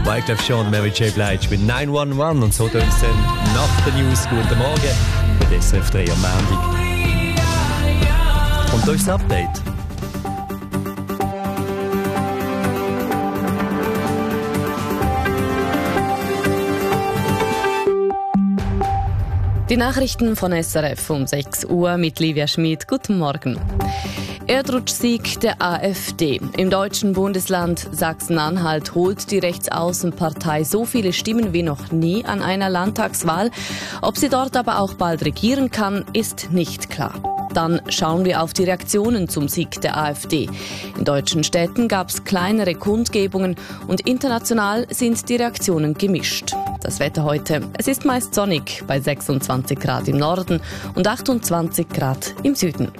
Wyclef Jean, Mary J. Blige mit 911 und so tun es dann nach den News. Guten Morgen bei SRF 3 am Montag. Und da ist das Update. Die Nachrichten von SRF um 6 Uhr mit Livia Schmid. Guten Morgen. Erdrutschsieg der AfD. Im deutschen Bundesland Sachsen-Anhalt holt die Rechtsaußenpartei so viele Stimmen wie noch nie an einer Landtagswahl. Ob sie dort aber auch bald regieren kann, ist nicht klar. Dann schauen wir auf die Reaktionen zum Sieg der AfD. In deutschen Städten gab es kleinere Kundgebungen und international sind die Reaktionen gemischt. Das Wetter heute. Es ist meist sonnig bei 26 Grad im Norden und 28 Grad im Süden.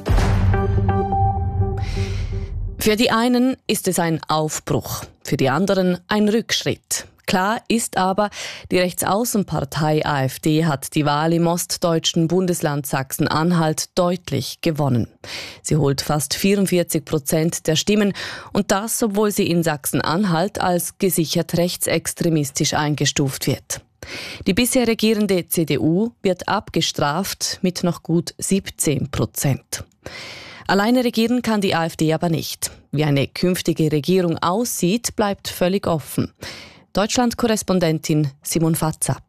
Für die einen ist es ein Aufbruch, für die anderen ein Rückschritt. Klar ist aber, die Rechtsaußenpartei AfD hat die Wahl im ostdeutschen Bundesland Sachsen-Anhalt deutlich gewonnen. Sie holt fast 44% der Stimmen und das, obwohl sie in Sachsen-Anhalt als gesichert rechtsextremistisch eingestuft wird. Die bisher regierende CDU wird abgestraft mit noch gut 17%. Alleine regieren kann die AfD aber nicht. Wie eine künftige Regierung aussieht, bleibt völlig offen. Deutschland-Korrespondentin Simon Fatza.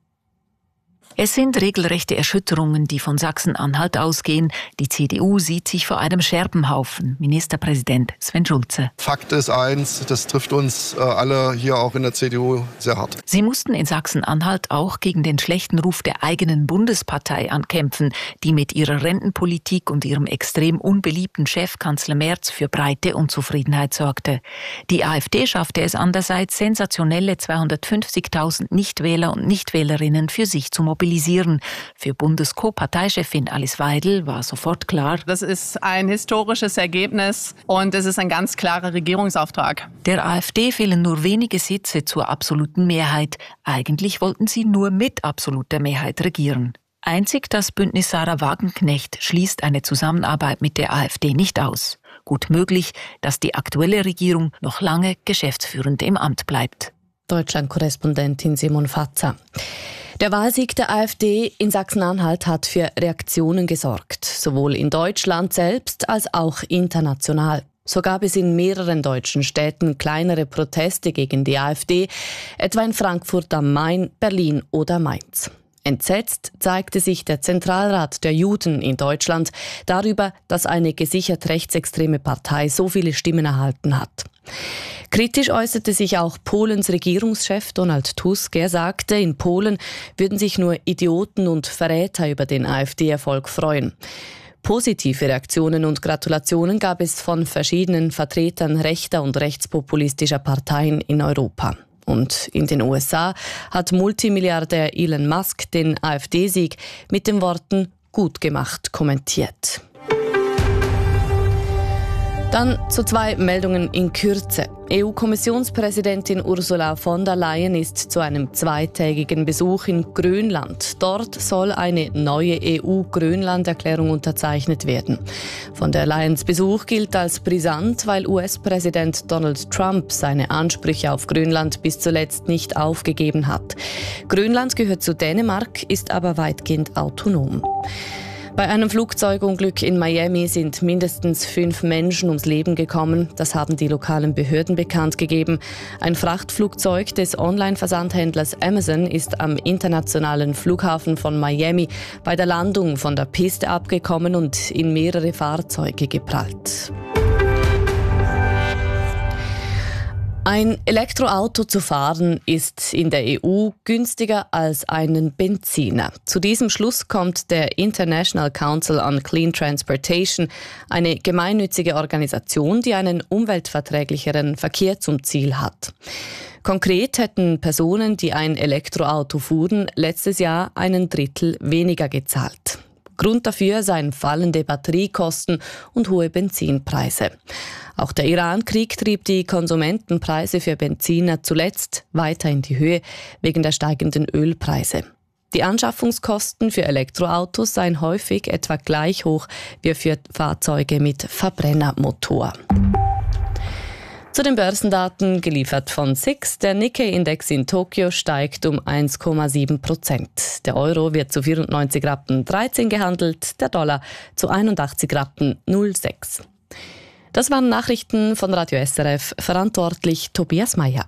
Es sind regelrechte Erschütterungen, die von Sachsen-Anhalt ausgehen. Die CDU sieht sich vor einem Scherbenhaufen. Ministerpräsident Sven Schulze. Fakt ist eins, das trifft uns alle hier auch in der CDU sehr hart. Sie mussten in Sachsen-Anhalt auch gegen den schlechten Ruf der eigenen Bundespartei ankämpfen, die mit ihrer Rentenpolitik und ihrem extrem unbeliebten Chef Kanzler Merz für breite Unzufriedenheit sorgte. Die AfD schaffte es andererseits, sensationelle 250.000 Nichtwähler und Nichtwählerinnen für sich zu mobilisieren. Für Bundes-Co-Parteichefin Alice Weidel war sofort klar: Das ist ein historisches Ergebnis und es ist ein ganz klarer Regierungsauftrag. Der AfD fehlen nur wenige Sitze zur absoluten Mehrheit. Eigentlich wollten sie nur mit absoluter Mehrheit regieren. Einzig das Bündnis Sarah Wagenknecht schließt eine Zusammenarbeit mit der AfD nicht aus. Gut möglich, dass die aktuelle Regierung noch lange geschäftsführend im Amt bleibt. Deutschland-Korrespondentin Simon Fatza. Der Wahlsieg der AfD in Sachsen-Anhalt hat für Reaktionen gesorgt, sowohl in Deutschland selbst als auch international. So gab es in mehreren deutschen Städten kleinere Proteste gegen die AfD, etwa in Frankfurt am Main, Berlin oder Mainz. Entsetzt zeigte sich der Zentralrat der Juden in Deutschland darüber, dass eine gesichert rechtsextreme Partei so viele Stimmen erhalten hat. Kritisch äußerte sich auch Polens Regierungschef Donald Tusk. Er sagte, in Polen würden sich nur Idioten und Verräter über den AfD-Erfolg freuen. Positive Reaktionen und Gratulationen gab es von verschiedenen Vertretern rechter und rechtspopulistischer Parteien in Europa. Und in den USA hat Multimilliardär Elon Musk den AfD-Sieg mit den Worten „gut gemacht“ kommentiert. Dann zu 2 Meldungen in Kürze. EU-Kommissionspräsidentin Ursula von der Leyen ist zu einem 2-tägigen Besuch in Grönland. Dort soll eine neue EU-Grönland-Erklärung unterzeichnet werden. Von der Leyens Besuch gilt als brisant, weil US-Präsident Donald Trump seine Ansprüche auf Grönland bis zuletzt nicht aufgegeben hat. Grönland gehört zu Dänemark, ist aber weitgehend autonom. Bei einem Flugzeugunglück in Miami sind mindestens 5 Menschen ums Leben gekommen. Das haben die lokalen Behörden bekannt gegeben. Ein Frachtflugzeug des Online-Versandhändlers Amazon ist am internationalen Flughafen von Miami bei der Landung von der Piste abgekommen und in mehrere Fahrzeuge geprallt. Ein Elektroauto zu fahren ist in der EU günstiger als einen Benziner. Zu diesem Schluss kommt der International Council on Clean Transportation, eine gemeinnützige Organisation, die einen umweltverträglicheren Verkehr zum Ziel hat. Konkret hätten Personen, die ein Elektroauto fuhren, letztes Jahr 1/3 weniger gezahlt. Grund dafür seien fallende Batteriekosten und hohe Benzinpreise. Auch der Iran-Krieg trieb die Konsumentenpreise für Benziner zuletzt weiter in die Höhe wegen der steigenden Ölpreise. Die Anschaffungskosten für Elektroautos seien häufig etwa gleich hoch wie für Fahrzeuge mit Verbrennermotor. Zu den Börsendaten, geliefert von SIX. Der Nikkei-Index in Tokio steigt um 1,7%. Der Euro wird zu 94,13 Rappen gehandelt, der Dollar zu 81,06 Rappen. Das waren Nachrichten von Radio SRF, verantwortlich Tobias Meyer.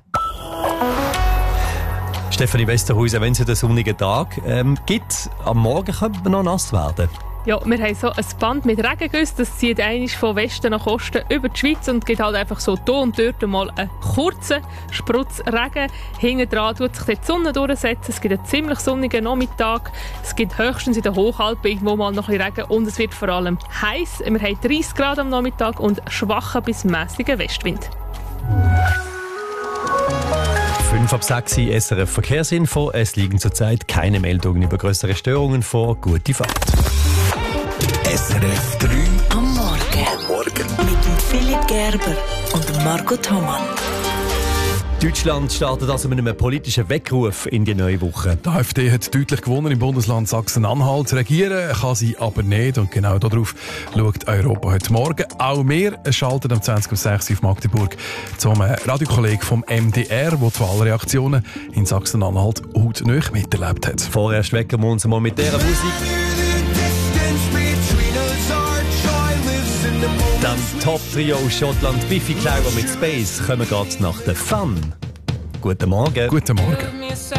Stefanie Westerhuisen, wenn es einen sonnigen Tag gibt, am Morgen könnte man noch nass werden. Ja, wir haben so ein Band mit Regengüssen, das zieht einmal von Westen nach Osten über die Schweiz und gibt halt einfach so hier und dort mal einen kurzen Sprutz Regen. Hinten dran tut sich die Sonne durchsetzen, es gibt einen ziemlich sonnigen Nachmittag, es gibt höchstens in den Hochalpen irgendwo mal noch ein bisschen Regen und es wird vor allem heiß. Wir haben 30 Grad am Nachmittag und schwachen bis mässigen Westwind. 5:06 SRF Verkehrsinfo. Es liegen zurzeit keine Meldungen über größere Störungen vor. Gute Fahrt. SRF 3 am Morgen. Mit dem Philipp Gerber und dem Marco Thomann. Deutschland startet also mit einem politischen Weckruf in die neue Woche. Die AfD hat deutlich gewonnen im Bundesland Sachsen-Anhalt. Regieren kann sie aber nicht. Und genau darauf schaut Europa heute Morgen. Auch wir schalten am 20:06 auf Magdeburg zum Radiokollegen vom MDR, der die Wahlreaktionen in Sachsen-Anhalt hautnah miterlebt hat. Vorerst wecken wir uns mal mit dieser Musik. Dann Top-Trio Schottland Biffy Clyro mit Space kommen gerade nach der Fun. Guten Morgen. Guten Morgen.